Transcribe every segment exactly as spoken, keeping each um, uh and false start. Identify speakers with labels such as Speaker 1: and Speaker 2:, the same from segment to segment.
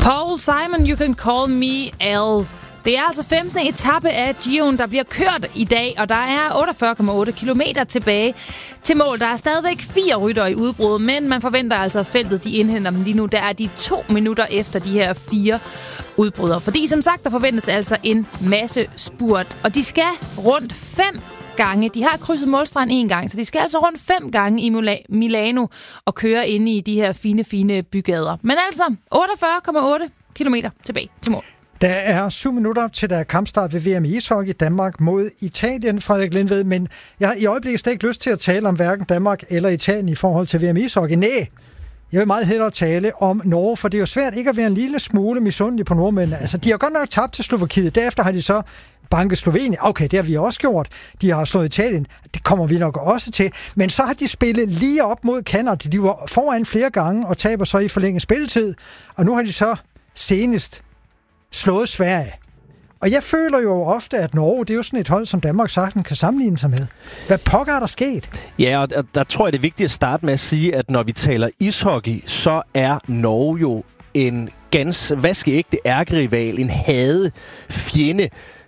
Speaker 1: Paul Simon, You Can Call Me Al. Det er altså femtende etape af Giroen, der bliver kørt i dag, og der er otteogfyrre komma otte kilometer tilbage til mål. Der er stadigvæk fire ryttere i udbrud, men man forventer altså, at feltet de indhenter dem lige nu. Der er de to minutter efter de her fire udbrydere. Fordi som sagt, der forventes altså en masse spurt, og de skal rundt fem gange. De har krydset målstregen en gang, så de skal altså rundt fem gange i Milano og køre inde i de her fine, fine bygader. Men altså otteogfyrre komma otte kilometer tilbage til mål.
Speaker 2: Der er syv minutter til der er kampstart ved V M i ishockey Danmark mod Italien, Frederik Lindved, men jeg har i øjeblikket slet ikke lyst til at tale om hverken Danmark eller Italien i forhold til V M i ishockey. Nej, jeg vil meget hellere tale om Norge, for det er jo svært ikke at være en lille smule misundelig på nordmændene. Altså, de har godt nok tabt til Slovakiet, derefter har de så banket Slovenien. Okay, det har vi også gjort. De har slået Italien. Det kommer vi nok også til. Men så har de spillet lige op mod Canada. De var foran flere gange og taber så i forlænget spilletid. Og nu har de så senest slået Sverige. Og jeg føler jo ofte, at Norge, det er jo sådan et hold, som Danmark sagtens kan sammenligne sig med. Hvad pokker er der sket?
Speaker 3: Ja, og der, der tror jeg, det er vigtigt at starte med at sige, at når vi taler ishockey, så er Norge jo en ganske vaskeægte ærkerival, en hade fjende.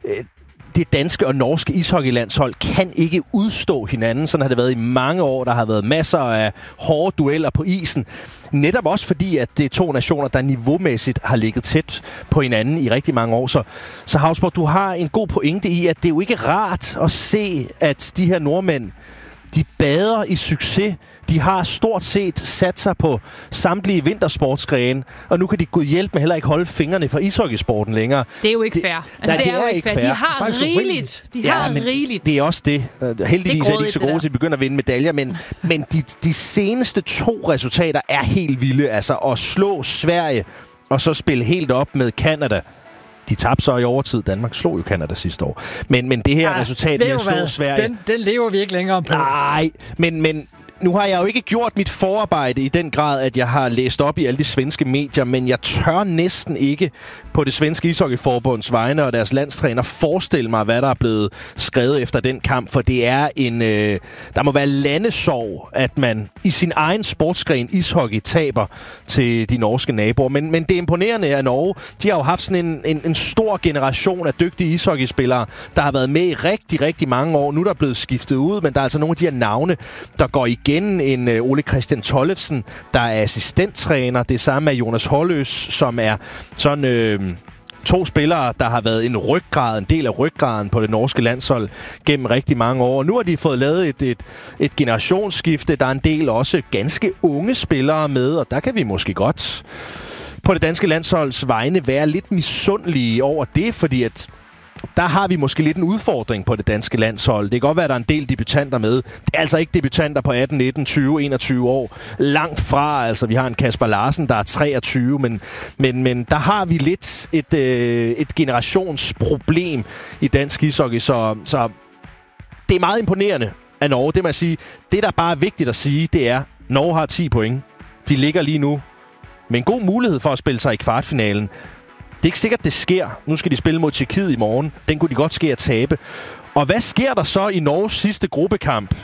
Speaker 3: Det danske og norske ishockeylandshold kan ikke udstå hinanden. Sådan har det været i mange år. Der har været masser af hårde dueller på isen. Netop også fordi, at det er to nationer, der niveaumæssigt har ligget tæt på hinanden i rigtig mange år. Så, så Hausborg, du har en god pointe i, at det er jo ikke rart at se, at de her nordmænd, de bader i succes. De har stort set sat sig på samtlige vintersportsgrene, og nu kan de gå hjælp med heller ikke holde fingrene fra ishockeysporten længere.
Speaker 1: Det er jo ikke fair. Altså,
Speaker 3: nej,
Speaker 1: det,
Speaker 3: det
Speaker 1: er jo ikke fair. fair. De har rigeligt. De har
Speaker 3: ja,
Speaker 1: rigeligt.
Speaker 3: Det er også det. Heldigvis det er, er de ikke så gode til at begynde at vinde medaljer, men, men de, de seneste to resultater er helt vilde. Altså at slå Sverige, og så spille helt op med Canada. De tabte så i overtid. Danmark slog jo Canada sidste år. Men, men det her ja, resultat, de har slået Sverige...
Speaker 2: Den, den lever vi ikke længere på.
Speaker 3: Nej, men... men nu har jeg jo ikke gjort mit forarbejde i den grad, at jeg har læst op i alle de svenske medier, men jeg tør næsten ikke på det svenske ishockeyforbunds vegne og deres landstræner forestille mig, hvad der er blevet skrevet efter den kamp, for det er en... Øh, der må være landesorg, at man i sin egen sportsgren ishockey taber til de norske naboer. Men, men det er imponerende af Norge. De har jo haft sådan en, en, en stor generation af dygtige ishockeyspillere, der har været med i rigtig, rigtig mange år. Nu er der blevet skiftet ud, men der er altså nogle af de her navne, der går igen. En uh, Ole Christian Tollefsen, der er assistenttræner. Det samme er Jonas Holløs, som er sådan øh, to spillere, der har været en ryggrad, en del af ryggraden på det norske landshold gennem rigtig mange år. Nu har de fået lavet et, et, et generationsskifte. Der er en del også ganske unge spillere med, og der kan vi måske godt på det danske landsholds vegne være lidt misundelige over det, fordi at der har vi måske lidt en udfordring på det danske landshold. Det kan godt være, at der er en del debutanter med. Det er altså ikke debutanter på atten, nitten, tyve, enogtyve år. Langt fra, altså vi har en Kasper Larsen, der er treogtyve, men, men, men der har vi lidt et, øh, et generationsproblem i dansk ishockey, så, så det er meget imponerende af Norge, det må jeg sige. Det, der bare er vigtigt at sige, det er, at Norge har ti point. De ligger lige nu med en god mulighed for at spille sig i kvartfinalen. Det er ikke sikkert, det sker. Nu skal de spille mod Tjekkiet i morgen. Den kunne de godt ske at tabe. Og hvad sker der så i Norges sidste gruppekamp,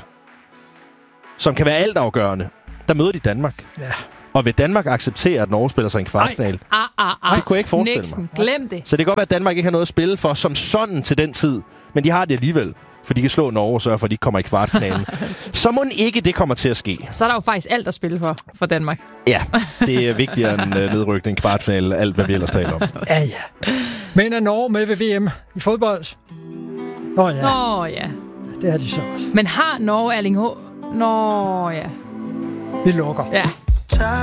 Speaker 3: som kan være altafgørende? Der møder de Danmark. Ja. Og vil Danmark acceptere, at Norge spiller sig en kvartfinale?
Speaker 1: Ah, ah, ah.
Speaker 3: Det kunne jeg ikke forestille
Speaker 1: Nixon.
Speaker 3: mig.
Speaker 1: Glem det.
Speaker 3: Så det kan godt være, at Danmark ikke har noget at spille for som sådan til den tid. Men de har det alligevel. For de kan slå Norge og sørge for, at de ikke kommer i kvartfinalen. Så må ikke det kommer til at ske.
Speaker 1: Så er der jo faktisk alt at spille for, for Danmark.
Speaker 3: Ja, det er vigtigere end uh, nedrykning, kvartfinale, alt hvad vi ellers taler om.
Speaker 2: Ja, ja. Men er Norge med ved V M i fodbold? Nå ja.
Speaker 1: Nå ja.
Speaker 2: Det er de så også.
Speaker 1: Men har Norge Erling H... Nå ja.
Speaker 2: Vi lukker.
Speaker 1: Ja.